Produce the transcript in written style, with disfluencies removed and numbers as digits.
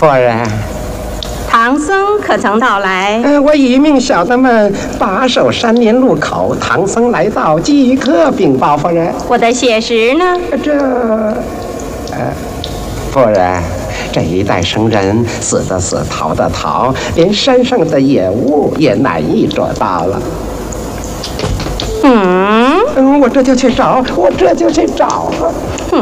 夫人， 唐僧可曾到来？ 我一命小的们把守山林路口，唐僧来到，即刻禀报夫人。 我的血食呢？ 夫人，这一代生人死的死，逃的逃，连山上的野物也难以捉到了。我这就去找，